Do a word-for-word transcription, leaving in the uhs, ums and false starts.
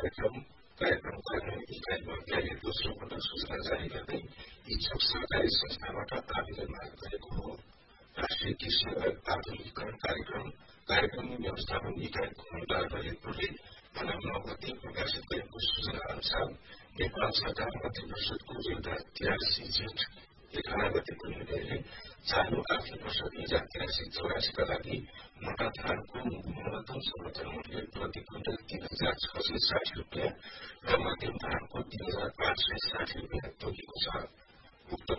कार्यक्रम कार्यक्रम कार्यान्वयन इकाइमा गएर दोस्रो पटक सूचना जारी गर्दै इच्छुक सरकारी संस्थाबाट आवेदन माग गरेको हो। राष्ट्रिय कृषि आधुनिकीकरण कार्यक्रम कार्यक्रम व्यवस्थापन इकाइको मुद्दा ललितपुरले मनाम नौ गते प्रकाशित गरेको सूचना अनुसार नेपाल सरकार मन्त्री परिषदको एउटा तिरासी जेठ एघार गतेको निर्णयले चालू आर्थिक वर्ष दुई हजार तिरासी चौरासीका लागि मोटा धानको न्यूनतम समर्थन मूल्य प्रति क्विन्टल तीन हजार छ सय साठी रुपियाँ र मध्यम धानको तीन हजार पाँच सय साठी रुपियाँ तोकेको छ। उक्त